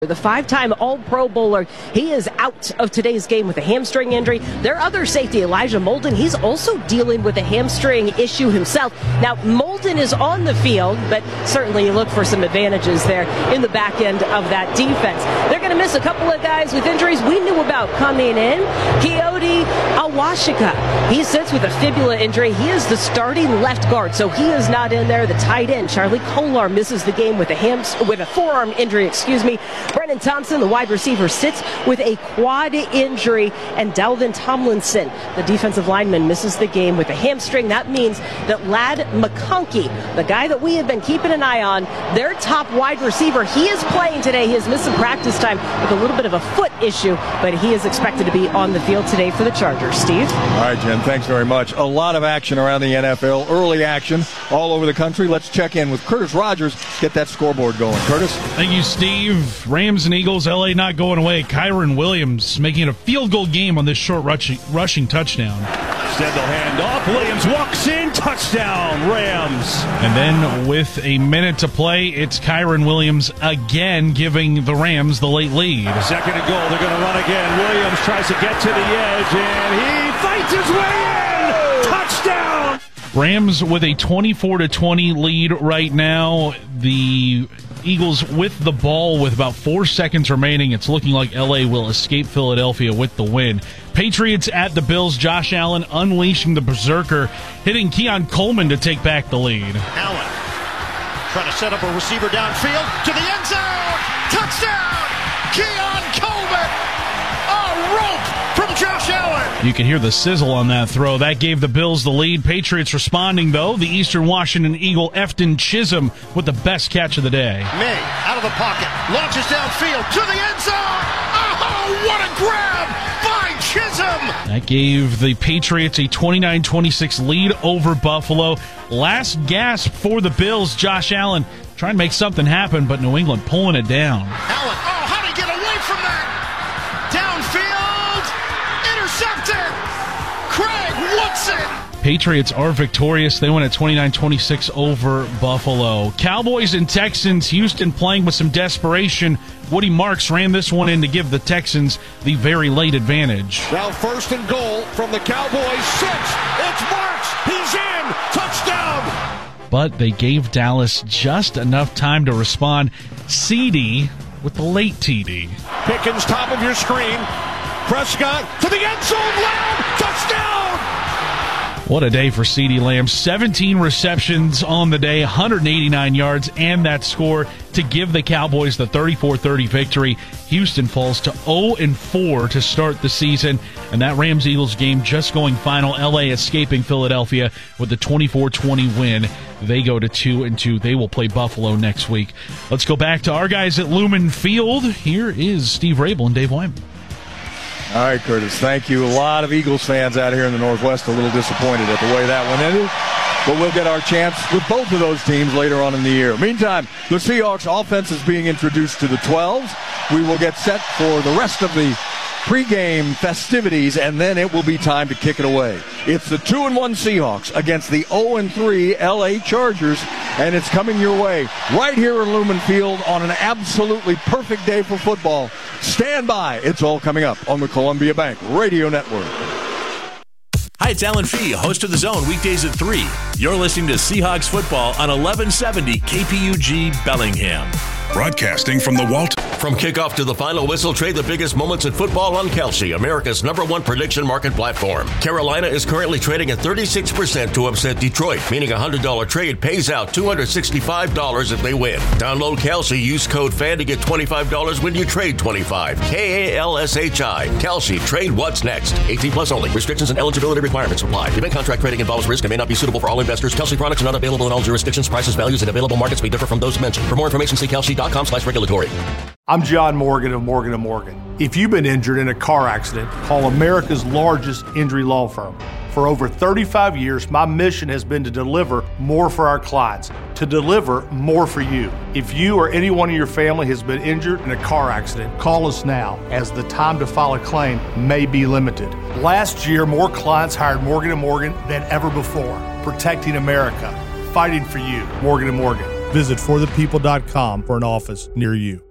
The five-time All-Pro bowler, he is out of today's game with a hamstring injury. Their other safety, Elijah Molden, he's also dealing with a hamstring issue himself. Now, Molden is on the field, but certainly you look for some advantages there in the back end of that defense. They're going to miss a couple of guys with injuries we knew about coming in. Keoti Awashika, he sits with a fibula injury. He is the starting left guard, so he is not in there. The tight end, Charlie Kolar, misses the game with a forearm injury, Brennan Thompson, the wide receiver, sits with a quad injury, and Dalvin Tomlinson, the defensive lineman, misses the game with a hamstring. That means that Ladd McConkey, the guy that we have been keeping an eye on, their top wide receiver, he is playing today. He has missed some practice time with a little bit of a foot issue, but he is expected to be on the field today for the Chargers. Steve? All right, Jen, thanks very much. A lot of action around the NFL, early action all over the country. Let's check in with Curtis Rogers, get that scoreboard going. Curtis? Thank you, Steve. Rams and Eagles, LA not going away. Kyron Williams making it a field goal game on this short rushing touchdown. Stendel handoff. Williams walks in. Touchdown, Rams. And then with a minute to play, it's Kyron Williams again giving the Rams the late lead. Second and goal. They're going to run again. Williams tries to get to the edge, and he fights his way in. Touchdown. Rams with a 24-20 lead right now. The Eagles with the ball with about 4 seconds remaining. It's looking like LA will escape Philadelphia with the win. Patriots at the Bills. Josh Allen unleashing the berserker, hitting Keon Coleman to take back the lead. Allen trying to set up a receiver downfield to the end zone. Touchdown! Keon Coleman! A rope from Josh Allen! You can hear the sizzle on that throw. That gave the Bills the lead. Patriots responding, though. The Eastern Washington Eagle, Efton Chisholm, with the best catch of the day. May, out of the pocket, launches downfield to the end zone. Oh, what a grab by Chisholm! That gave the Patriots a 29-26 lead over Buffalo. Last gasp for the Bills. Josh Allen trying to make something happen, but New England pulling it down. Allen, oh, how did he get away from that? Downfield, intercepted. Craig Woodson. Patriots are victorious. They win at 29-26 over Buffalo. Cowboys and Texans. Houston playing with some desperation. Woody Marks ran this one in to give the Texans the very late advantage. Now first and goal from the Cowboys. 6. It's Marks. He's in. Touchdown. But they gave Dallas just enough time to respond. CD with the late TD. Pickens, top of your screen. Prescott to the end zone. Lamb. Touchdown. What a day for CeeDee Lamb. 17 receptions on the day, 189 yards, and that score to give the Cowboys the 34-30 victory. Houston falls to 0-4 to start the season, and that Rams-Eagles game just going final. LA escaping Philadelphia with the 24-20 win. They go to 2-2. They will play Buffalo next week. Let's go back to our guys at Lumen Field. Here is Steve Rabel and Dave Wyman. All right, Curtis, thank you. A lot of Eagles fans out here in the Northwest a little disappointed at the way that one ended, but we'll get our chance with both of those teams later on in the year. Meantime, the Seahawks offense is being introduced to the 12s. We will get set for the rest of the pregame festivities, and then it will be time to kick it away. It's the 2-1 Seahawks against the 0-3 LA Chargers, and it's coming your way right here in Lumen Field on an absolutely perfect day for football. Stand by. It's all coming up on the Columbia Bank Radio Network. Hi, it's Alan Fee, host of The Zone, weekdays at 3. You're listening to Seahawks football on 1170 KPUG Bellingham. Broadcasting from the Walt. From kickoff to the final whistle, trade the biggest moments in football on Kalshi, America's #1 prediction market platform. Carolina is currently trading at 36% to upset Detroit, meaning a $100 trade pays out $265 if they win. Download Kalshi, use code FAN to get $25 when you trade $25. KALSHI. Kalshi, trade what's next. 18 plus only. Restrictions and eligibility requirements apply. Event contract trading involves risk and may not be suitable for all investors. Kalshi products are not available in all jurisdictions. Prices, values, and available markets may differ from those mentioned. For more information, see kalshi.com/regulatory. I'm John Morgan of Morgan & Morgan. If you've been injured in a car accident, call America's largest injury law firm. For over 35 years, my mission has been to deliver more for our clients, to deliver more for you. If you or anyone in your family has been injured in a car accident, call us now, as the time to file a claim may be limited. Last year, more clients hired Morgan & Morgan than ever before, protecting America, fighting for you. Morgan & Morgan. Visit forthepeople.com for an office near you.